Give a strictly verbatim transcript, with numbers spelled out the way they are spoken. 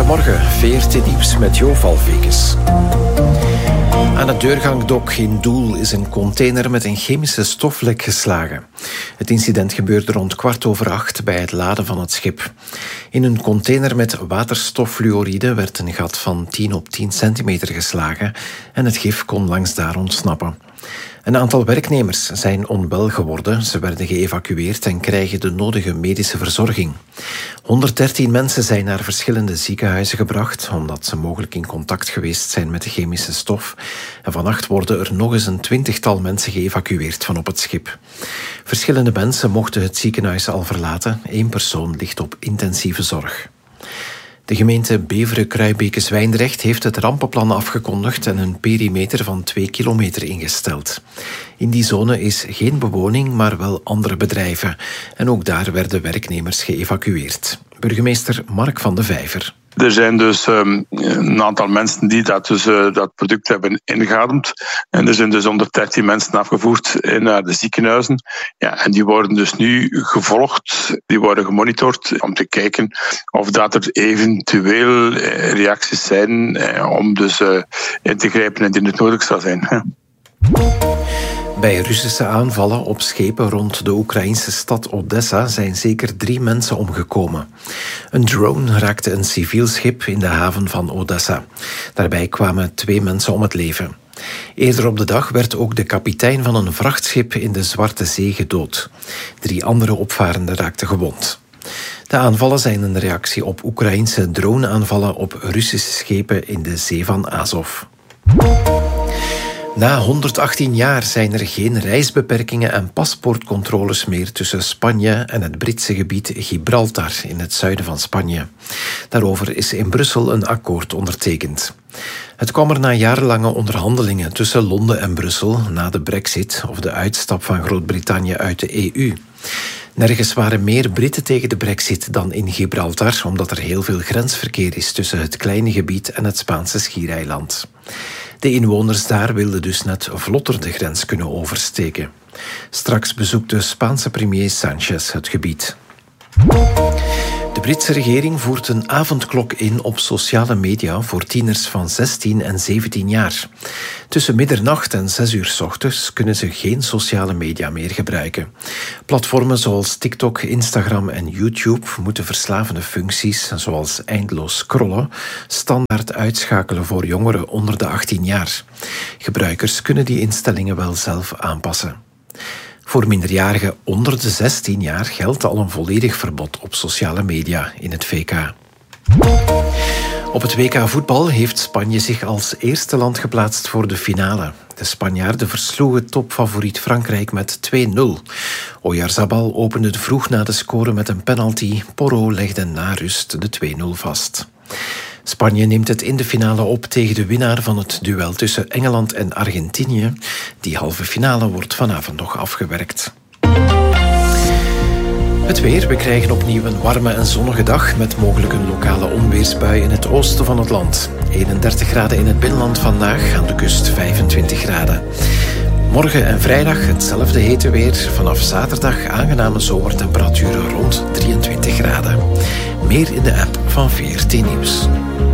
Goedemorgen, V R T Nieuws met Jo Valvekes. Aan het deurgangdok in Doel is een container met een chemische stoflek geslagen. Het incident gebeurde rond kwart over acht bij het laden van het schip. In een container met waterstoffluoride werd een gat van tien op tien centimeter geslagen en het gif kon langs daar ontsnappen. Een aantal werknemers zijn onwel geworden. Ze werden geëvacueerd en krijgen de nodige medische verzorging. honderddertien mensen zijn naar verschillende ziekenhuizen gebracht, omdat ze mogelijk in contact geweest zijn met de chemische stof. En vannacht worden er nog eens een twintigtal mensen geëvacueerd van op het schip. Verschillende mensen mochten het ziekenhuis al verlaten. Eén persoon ligt op intensieve zorg. De gemeente Beveren-Kruibeke-Zwijndrecht heeft het rampenplan afgekondigd en een perimeter van twee kilometer ingesteld. In die zone is geen bewoning, maar wel andere bedrijven. En ook daar werden werknemers geëvacueerd. Burgemeester Mark van de Vijver. Er zijn dus um, een aantal mensen die dat, dus, uh, dat product hebben ingeademd. En er zijn dus honderddertien mensen afgevoerd naar de ziekenhuizen. Ja, en die worden dus nu gevolgd, die worden gemonitord om te kijken of dat er eventueel uh, reacties zijn uh, om dus uh, in te grijpen indien het nodig zou zijn. Ja. Bij Russische aanvallen op schepen rond de Oekraïnse stad Odessa zijn zeker drie mensen omgekomen. Een drone raakte een civiel schip in de haven van Odessa. Daarbij kwamen twee mensen om het leven. Eerder op de dag werd ook de kapitein van een vrachtschip in de Zwarte Zee gedood. Drie andere opvarenden raakten gewond. De aanvallen zijn een reactie op Oekraïnse droneaanvallen op Russische schepen in de Zee van Azov. Na honderdachttien jaar zijn er geen reisbeperkingen en paspoortcontroles meer tussen Spanje en het Britse gebied Gibraltar in het zuiden van Spanje. Daarover is in Brussel een akkoord ondertekend. Het kwam er na jarenlange onderhandelingen tussen Londen en Brussel na de Brexit of de uitstap van Groot-Brittannië uit de E U. Nergens waren meer Britten tegen de Brexit dan in Gibraltar, omdat er heel veel grensverkeer is tussen het kleine gebied en het Spaanse schiereiland. De inwoners daar wilden dus net vlotter de grens kunnen oversteken. Straks bezoekt de Spaanse premier Sánchez het gebied. De Britse regering voert een avondklok in op sociale media voor tieners van zestien en zeventien jaar. Tussen middernacht en zes uur 's ochtends kunnen ze geen sociale media meer gebruiken. Platformen zoals TikTok, Instagram en YouTube moeten verslavende functies, zoals eindeloos scrollen, standaard uitschakelen voor jongeren onder de achttien jaar. Gebruikers kunnen die instellingen wel zelf aanpassen. Voor minderjarigen onder de zestien jaar geldt al een volledig verbod op sociale media in het V K. Op het W K voetbal heeft Spanje zich als eerste land geplaatst voor de finale. De Spanjaarden versloegen topfavoriet Frankrijk met twee nul. Oyarzabal opende vroeg na de score met een penalty. Porro legde na rust de twee nul vast. Spanje neemt het in de finale op tegen de winnaar van het duel tussen Engeland en Argentinië. Die halve finale wordt vanavond nog afgewerkt. Het weer. We krijgen opnieuw een warme en zonnige dag met mogelijk een lokale onweersbui in het oosten van het land. eenendertig graden in het binnenland vandaag, aan de kust vijfentwintig graden. Morgen en vrijdag hetzelfde hete weer. Vanaf zaterdag aangename zomertemperaturen rond drieëntwintig graden. Meer in de app van V R T Nieuws.